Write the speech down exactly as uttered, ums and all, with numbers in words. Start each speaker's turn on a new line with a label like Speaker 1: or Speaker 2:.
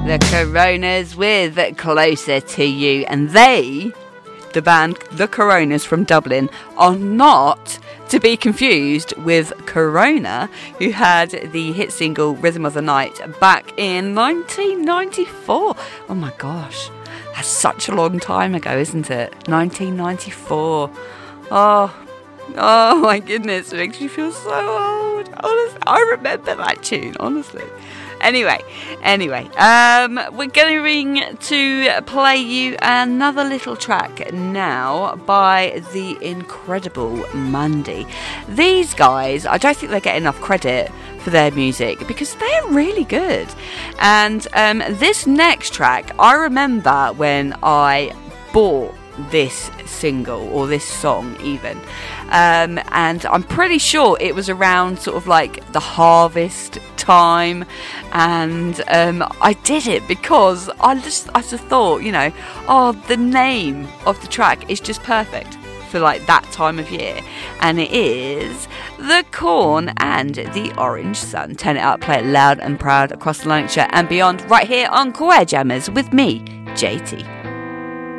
Speaker 1: The Coronas with Closer to You. And they, the band The Coronas from Dublin, are not to be confused with Corona, who had the hit single Rhythm of the Night back in nineteen ninety-four. Oh my gosh, that's such a long time ago, isn't it? nineteen ninety-four. Oh, oh my goodness, it makes me feel so old. Honestly, I remember that tune, honestly. Anyway, anyway, um, we're going to play you another little track now by the incredible Mandy. These guys, I don't think they get enough credit for their music because they're really good. And um, this next track, I remember when I bought this single or this song even, um, and I'm pretty sure it was around sort of like the harvest time, and um, I did it because I just I just thought, you know, oh, the name of the track is just perfect for like that time of year, and it is The Corn and the Orange Sun. Turn it up, play it loud and proud across Lanarkshire and beyond, right here on Queer Jammers with me, J T.